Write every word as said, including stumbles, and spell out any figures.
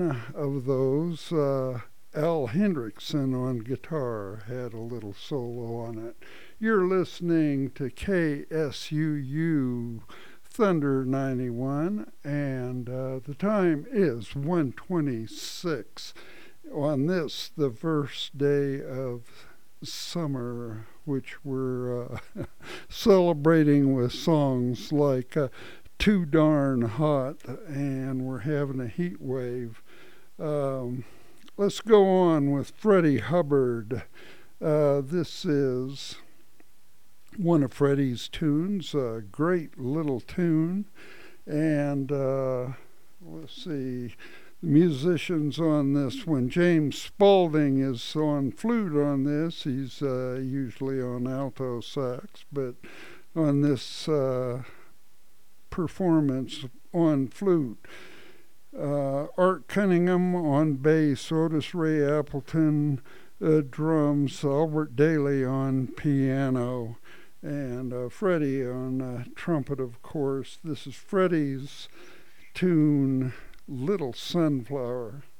one of those, uh, Al Hendrickson on guitar had a little solo on it. You're listening to K S U U Thunder ninety-one, and uh, the time is one twenty-six on this, the first day of summer, which we're uh, celebrating with songs like uh, Too Darn Hot, and we're having a heat wave. Um, let's go on with Freddie Hubbard. Uh, this is one of Freddie's tunes, a great little tune. And uh, let's see, the musicians on this one, James Spaulding is on flute on this. He's uh, usually on alto sax, but on this uh, performance on flute. Uh, Art Cunningham on bass, Otis Ray Appleton uh, drums, Albert Daly on piano, and uh, Freddie on uh, trumpet, of course. This is Freddie's tune, Little Sunflower.